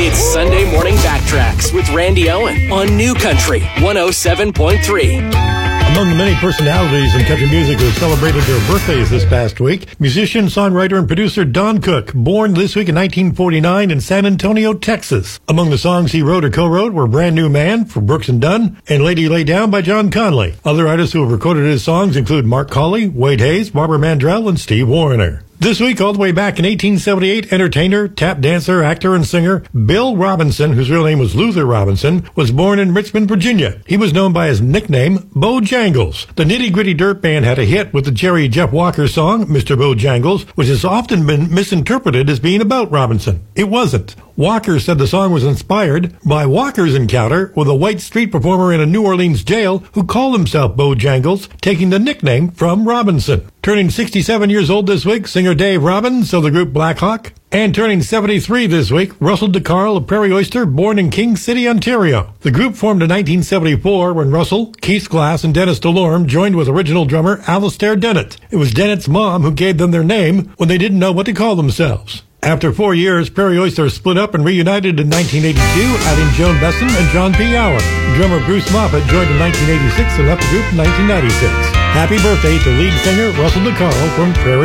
It's Sunday Morning Backtracks with Randy Owen on New Country 107.3. Among the many personalities in country music who celebrated their birthdays this past week, musician, songwriter, and producer Don Cook, born this week in 1949 in San Antonio, Texas. Among the songs he wrote or co-wrote were Brand New Man for Brooks and Dunn and Lady Lay Down by John Conley. Other artists who have recorded his songs include Mark Colley, Wade Hayes, Barbara Mandrell, and Steve Wariner. This week, all the way back in 1878, entertainer, tap dancer, actor, and singer Bill Robinson, whose real name was Luther Robinson, was born in Richmond, Virginia. He was known by his nickname, Bojangles. The Nitty Gritty Dirt Band had a hit with the Jerry Jeff Walker song, Mr. Bojangles, which has often been misinterpreted as being about Robinson. It wasn't. Walker said the song was inspired by Walker's encounter with a white street performer in a New Orleans jail who called himself Bojangles, taking the nickname from Robinson. Turning 67 years old this week, singer Dave Robbins of the group Black Hawk. And turning 73 this week, Russell DeCarl of Prairie Oyster, born in King City, Ontario. The group formed in 1974 when Russell, Keith Glass, and Dennis DeLorme joined with original drummer Alistair Dennett. It was Dennett's mom who gave them their name when they didn't know what to call themselves. After 4 years, Prairie Oyster split up and reunited in 1982, adding Joan Besson and John P. Allen. Drummer Bruce Moffett joined in 1986 and left the group in 1996. Happy birthday to lead singer Russell DeCarl from Prairie